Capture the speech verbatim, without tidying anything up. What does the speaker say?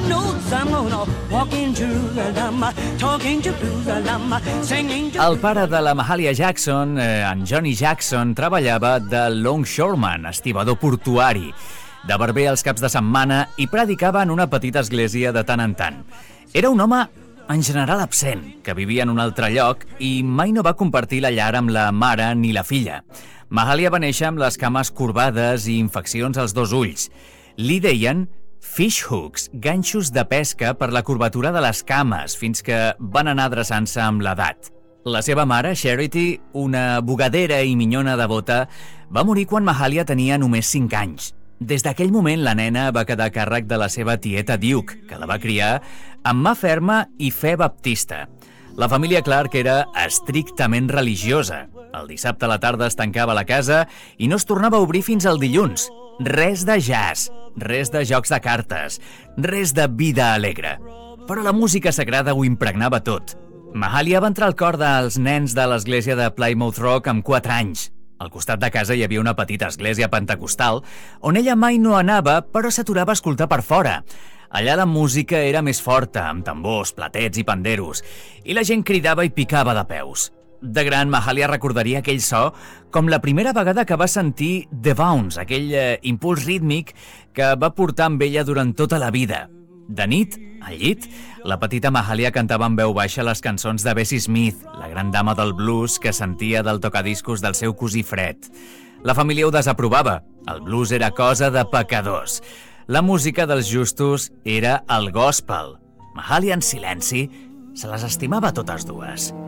notes. I'm gonna walk in Jerusalem, talking Jerusalem, singing Jerusalem. El pare de la Mahalia Jackson, eh, en Johnny Jackson, treballava de longshoreman, estibador portuari, de barber els caps de setmana i predicava en una petita església de tant en tant. Era un home en general absent, que vivia en un altre lloc i mai no va compartir la llar amb la mare ni la filla. Mahalia va néixer amb les cames corbades i infeccions als dos ulls. Li deien fish hooks, ganxos de pesca per la curvatura de les cames, fins que van anar adreçant-se amb l'edat. La seva mare, Charity, una bugadera i minyona devota, va morir quan Mahalia tenia només cinc anys. Des d'aquell moment, la nena va quedar a càrrec de la seva tieta Duke, que la va criar amb mà ferma i fe baptista. La família Clark era estrictament religiosa. El dissabte a la tarda es tancava la casa i no es tornava a obrir fins al dilluns. Res de jazz, res de jocs de cartes, res de vida alegre. Però la música sagrada ho impregnava tot. Mahalia va entrar al cor dels nens de l'església de Plymouth Rock amb quatre anys. Al costat de casa hi havia una petita església pentecostal on ella mai no anava, però s'aturava a escoltar per fora. Allà la música era més forta, amb tambors, platets i panderos, i la gent cridava i picava de peus. De gran, Mahalia recordaria aquell so com la primera vegada que va sentir The Bounce, aquell eh, impuls rítmic que va portar amb ella durant tota la vida. De nit, al llit, la petita Mahalia cantava en veu baixa les cançons de Bessie Smith, la gran dama del blues que sentia del tocadiscos del seu cosí Fred. La família ho desaprovava. El blues era cosa de pecadors. La música dels justos era el gospel. Mahalia, en silenci, se les estimava totes dues.